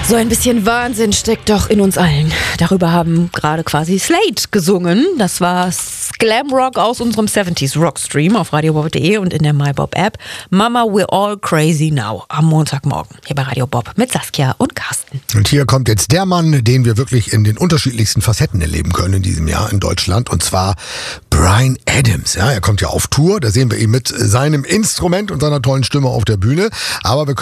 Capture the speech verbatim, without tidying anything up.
So ein bisschen Wahnsinn steckt doch in uns allen. Darüber haben gerade quasi Slade gesungen. Das war Glam Rock aus unserem siebziger Rockstream auf radio bob punkt de und in der MyBob-App. Mama, we're all crazy now. Am Montagmorgen hier bei Radio Bob mit Saskia und Carsten. Und hier kommt jetzt der Mann, den wir wirklich in den unterschiedlichsten Facetten erleben können in diesem Jahr in Deutschland. Und zwar Bryan Adams. Ja, er kommt ja auf Tour. Da sehen wir ihn mit seinem Instrument und seiner tollen Stimme auf der Bühne. Aber wir